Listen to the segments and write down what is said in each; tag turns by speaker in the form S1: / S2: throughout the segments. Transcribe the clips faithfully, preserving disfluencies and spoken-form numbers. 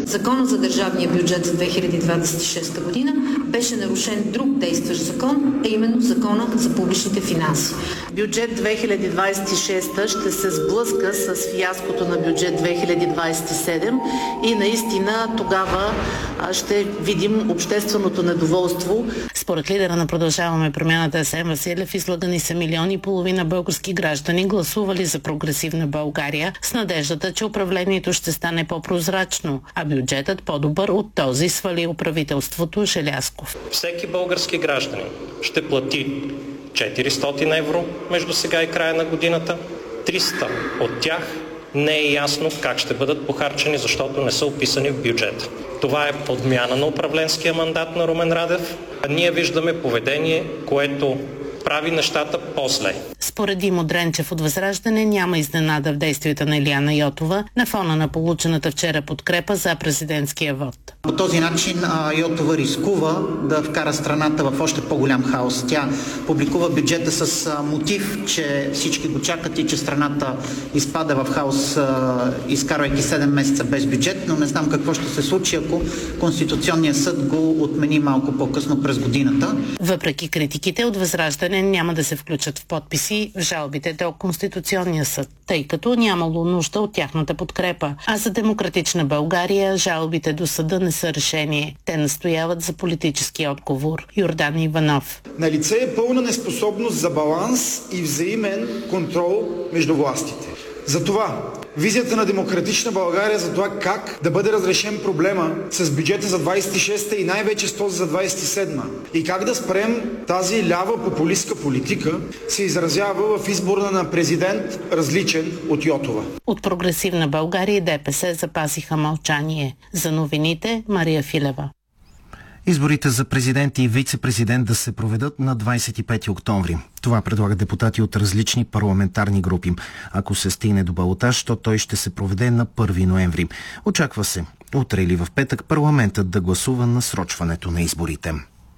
S1: Законът за държавния бюджет за две хиляди двадесет и шеста година беше нарушен друг действащ закон, а именно Закона за публичните финанси.
S2: Бюджет две хиляди двадесет и шеста ще се сблъска с фиаското на бюджет две хиляди двадесет и седем и наистина тогава ще видим общественото недоволство.
S3: Според лидера на Продължаваме промяната Асен Василев, излъгани са милиони и половина български граждани, гласували за Прогресивна България с надеждата, че управлението ще стане по-прозрачно, а бюджетът по-добър от този, свалил правителството Желязков.
S4: Всеки български гражданин ще плати четиристотин евро между сега и края на годината. триста от тях не е ясно как ще бъдат похарчени, защото не са описани в бюджета. Това е подмяна на управленския мандат на Румен Радев. А ние виждаме поведение, което прави нещата по-зле.
S3: Според Димо Дренчев от Възраждане няма изненада в действията на Илияна Йотова на фона на получената вчера подкрепа за президентския вод.
S5: По този начин Йотова рискува да вкара страната в още по-голям хаос. Тя публикува бюджета с мотив, че всички го чакат и че страната изпада в хаос, изкарвайки седем месеца без бюджет, но не знам какво ще се случи, ако Конституционният съд го отмени малко по-късно през годината.
S3: Въпреки критиките от Възраждане няма да се включат в подписи в жалбите до Конституционния съд, тъй като нямало нужда от тяхната подкрепа. А за Демократична България жалбите до съда не са решение. Те настояват за политически отговор. Йордан Иванов.
S6: Налице е пълна неспособност за баланс и взаимен контрол между властите. Затова визията на Демократична България за това как да бъде разрешен проблема с бюджета за двадесет и шеста и най-вече с този за двадесет и седма и как да спрем тази лява популистка политика се изразява в избора на президент различен от Йотова.
S3: От Прогресивна България и ДПС запасиха мълчание. За новините Мария Филева.
S7: Изборите за президент и вице-президент да се проведат на двадесет и пети октомври. Това предлагат депутати от различни парламентарни групи. Ако се стигне до балотаж, то той ще се проведе на първи ноември. Очаква се утре или в петък парламентът да гласува насрочването на изборите.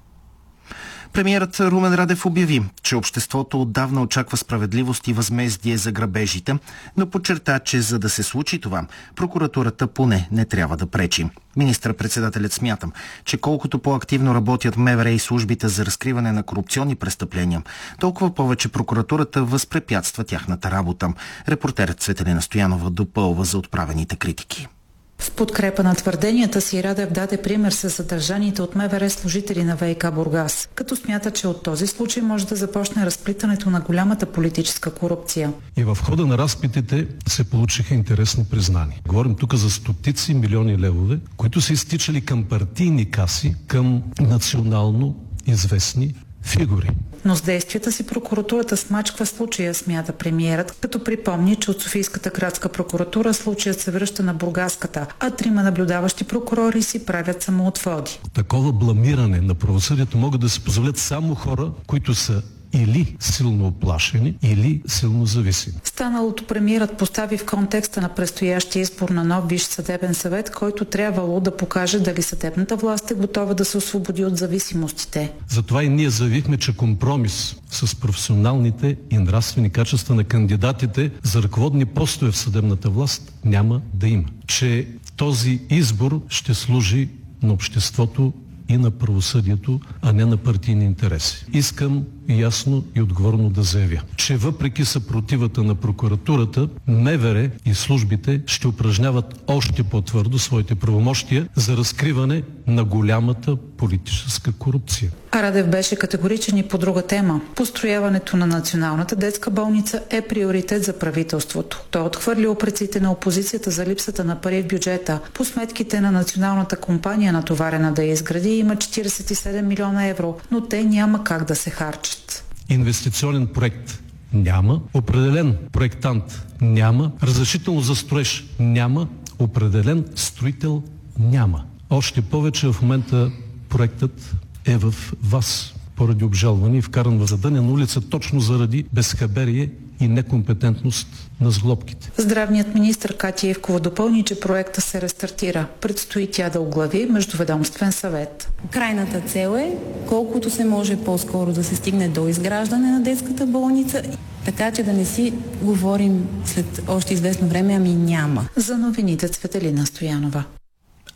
S7: Премиерът Румен Радев обяви, че обществото отдавна очаква справедливост и възмездие за грабежите, но подчерта, че за да се случи това, прокуратурата поне не трябва да пречи. Министър-председателят смята, че колкото по-активно работят МВР и службите за разкриване на корупционни престъпления, толкова повече прокуратурата възпрепятства тяхната работа. Репортерът Цветелина Стоянова допълва за отправените критики.
S8: В подкрепа на твърденията си Радев даде пример с задържаните от МВР служители на ВиК Бургас, като смята, че от този случай може да започне разплитането на голямата политическа корупция.
S9: И в хода на разпитите се получиха интересни признания. Говорим тук за стотици милиони левове, които са изтичали към партийни каси, към национално известни фигури.
S8: Но с действията си прокуратурата смачква случая, смята премиерът, като припомни, че от Софийската градска прокуратура случаят се връща на Бургаската, а трима наблюдаващи прокурори си правят самоотводи.
S9: Такова бламиране на правосъдието могат да се позволят само хора, които са или силно оплашени, или силно зависими.
S8: Станалото премиерът постави в контекста на предстоящия избор на нов Висш съдебен съвет, който трябвало да покаже дали съдебната власт е готова да се освободи от зависимостите.
S9: Затова и ние заявихме, че компромис с професионалните и нравствени качества на кандидатите за ръководни постове в съдебната власт няма да има. Че този избор ще служи на обществото и на правосъдието, а не на партийни интереси. Искам ясно и отговорно да заявя, че въпреки съпротивата на прокуратурата, МВР и службите ще упражняват още по-твърдо своите правомощия за разкриване на голямата политическа корупция.
S8: А Радев беше категоричен и по друга тема. Построяването на Националната детска болница е приоритет за правителството. Той отхвърли упреците на опозицията за липсата на пари в бюджета. По сметките на националната компания, натоварена да я изгради, има четиридесет и седем милиона евро, но те няма как да се харчат.
S9: Инвестиционен проект няма, определен проектант няма, разрешително за строеж няма, определен строител няма. Още повече в момента проектът е в вас поради обжалване и вкаран в задънена улица точно заради безхаберие и некомпетентност на сглобките.
S8: Здравният министър Катя Ивкова допълни, че проекта се рестартира. Предстои тя да оглави междуведомствен съвет.
S10: Крайната цел е колкото се може по-скоро да се стигне до изграждане на детската болница, така че да не си говорим след още известно време, ами няма.
S8: За новините Цветелина Стоянова.